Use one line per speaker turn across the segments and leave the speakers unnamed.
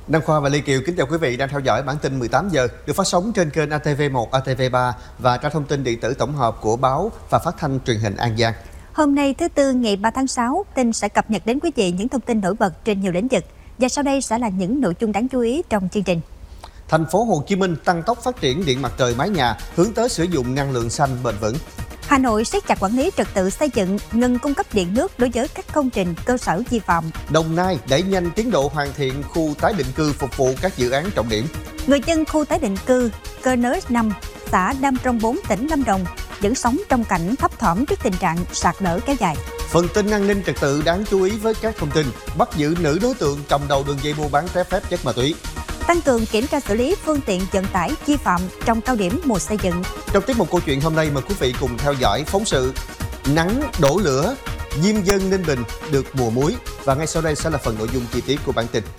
Đăng Khoa và Lê Kiều kính chào quý vị đang theo dõi bản tin 18 giờ được phát sóng trên kênh ATV1, ATV3 và trang thông tin điện tử tổng hợp của báo và phát thanh truyền hình An Giang.
Hôm nay thứ Tư ngày 3 tháng 6, tin sẽ cập nhật đến quý vị những thông tin nổi bật trên nhiều lĩnh vực. Và sau đây sẽ là những nội dung đáng chú ý trong chương trình.
Thành phố Hồ Chí Minh tăng tốc phát triển điện mặt trời mái nhà, hướng tới sử dụng năng lượng xanh bền vững.
Hà Nội siết chặt quản lý trật tự xây dựng, ngừng cung cấp điện nước đối với các công trình cơ sở vi phạm.
Đồng Nai đẩy nhanh tiến độ hoàn thiện khu tái định cư phục vụ các dự án trọng điểm.
Người dân khu tái định cư Cơ Nới 5, xã Đam Trong 4, tỉnh Lâm Đồng vẫn sống trong cảnh thấp thỏm trước tình trạng sạt lở kéo dài.
Phần tin an ninh trật tự đáng chú ý với các thông tin bắt giữ nữ đối tượng cầm đầu đường dây mua bán trái phép chất ma túy.
Tăng cường kiểm tra xử lý phương tiện vận tải vi phạm trong cao điểm mùa xây dựng.
Trong tiết mục câu chuyện hôm nay mời quý vị cùng theo dõi phóng sự Nắng đổ lửa, diêm dân Ninh Bình được mùa muối. Và ngay sau đây sẽ là phần nội dung chi tiết của bản tin.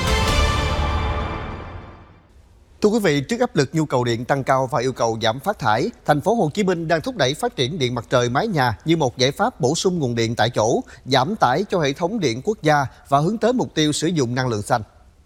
Thưa quý vị, trước áp lực nhu cầu điện tăng cao và yêu cầu giảm phát thải, thành phố Hồ Chí Minh đang thúc đẩy phát triển điện mặt trời mái nhà như một giải pháp bổ sung nguồn điện tại chỗ, giảm tải cho hệ thống điện quốc gia và hướng tới mục tiêu sử dụng năng lượng xanh.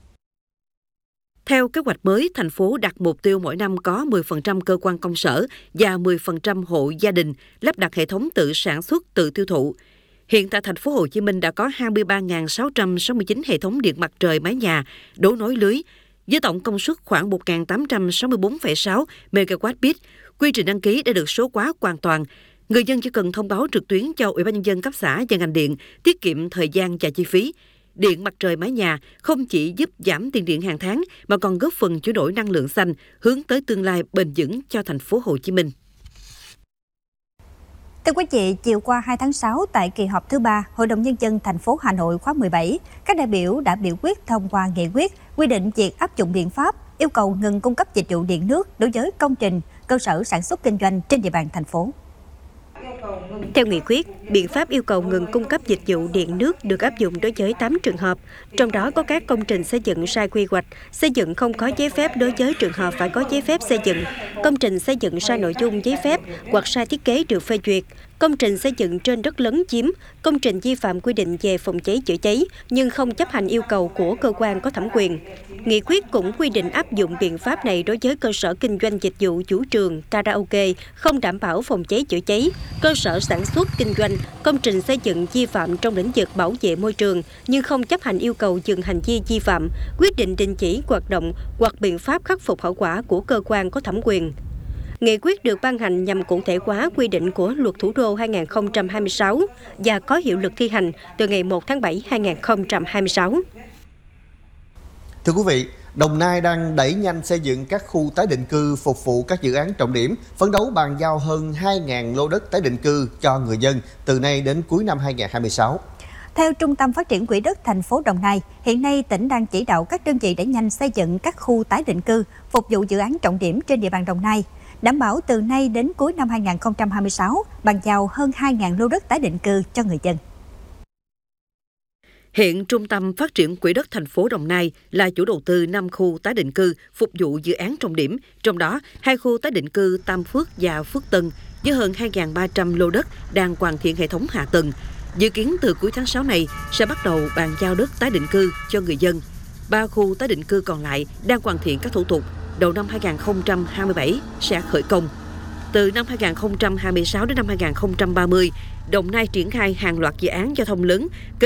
Theo kế hoạch mới, thành phố đặt mục tiêu mỗi năm có 10% cơ quan công sở và 10% hộ gia đình lắp đặt hệ thống tự sản xuất, tự tiêu thụ. Hiện tại thành phố Hồ Chí Minh đã có 23.669 hệ thống điện mặt trời mái nhà đấu nối lưới với tổng công suất khoảng 1.864,6 MWp. Quy trình đăng ký đã được số hóa hoàn toàn. Người dân chỉ cần thông báo trực tuyến cho Ủy ban nhân dân cấp xã và ngành điện, tiết kiệm thời gian và chi phí. Điện mặt trời mái nhà không chỉ giúp giảm tiền điện hàng tháng mà còn góp phần chuyển đổi năng lượng xanh, hướng tới tương lai bền vững cho thành phố Hồ Chí Minh.
Thưa quý vị, chiều qua 2 tháng 6 tại kỳ họp thứ 3 Hội đồng Nhân dân thành phố Hà Nội khóa 17, các đại biểu đã biểu quyết thông qua nghị quyết quy định việc áp dụng biện pháp yêu cầu ngừng cung cấp dịch vụ điện nước đối với công trình, cơ sở sản xuất kinh doanh trên địa bàn thành phố.
Theo nghị quyết, biện pháp yêu cầu ngừng cung cấp dịch vụ điện nước được áp dụng đối với 8 trường hợp, trong đó có các công trình xây dựng sai quy hoạch, xây dựng không có giấy phép đối với trường hợp phải có giấy phép xây dựng, công trình xây dựng sai nội dung giấy phép hoặc sai thiết kế được phê duyệt, công trình xây dựng trên đất lấn chiếm, công trình vi phạm quy định về phòng cháy chữa cháy nhưng không chấp hành yêu cầu của cơ quan có thẩm quyền. Nghị quyết cũng quy định áp dụng biện pháp này đối với cơ sở kinh doanh dịch vụ vũ trường, karaoke không đảm bảo phòng cháy chữa cháy, cơ sở sản xuất kinh doanh, công trình xây dựng vi phạm trong lĩnh vực bảo vệ môi trường nhưng không chấp hành yêu cầu dừng hành vi vi phạm, quyết định đình chỉ hoạt động hoặc biện pháp khắc phục hậu quả của cơ quan có thẩm quyền. Nghị quyết được ban hành nhằm cụ thể hóa quy định của Luật Thủ đô 2026 và có hiệu lực thi hành từ ngày 1 tháng 7 2026.
Thưa quý vị, Đồng Nai đang đẩy nhanh xây dựng các khu tái định cư phục vụ các dự án trọng điểm, phấn đấu bàn giao hơn 2.000 lô đất tái định cư cho người dân từ nay đến cuối năm 2026.
Theo Trung tâm Phát triển Quỹ đất thành phố Đồng Nai, hiện nay tỉnh đang chỉ đạo các đơn vị đẩy nhanh xây dựng các khu tái định cư phục vụ dự án trọng điểm trên địa bàn Đồng Nai, đảm bảo từ nay đến cuối năm 2026 bàn giao hơn 2.000 lô đất tái định cư cho người dân.
Hiện Trung tâm Phát triển Quỹ đất thành phố Đồng Nai là chủ đầu tư 5 khu tái định cư phục vụ dự án trọng điểm, trong đó 2 khu tái định cư Tam Phước và Phước Tân với hơn 2.300 lô đất đang hoàn thiện hệ thống hạ tầng. Dự kiến từ cuối tháng 6 này sẽ bắt đầu bàn giao đất tái định cư cho người dân. 3 khu tái định cư còn lại đang hoàn thiện các thủ tục, đầu năm 2027 sẽ khởi công. Từ năm 2026 đến năm 2030, Đồng Nai triển khai hàng loạt dự án giao thông lớn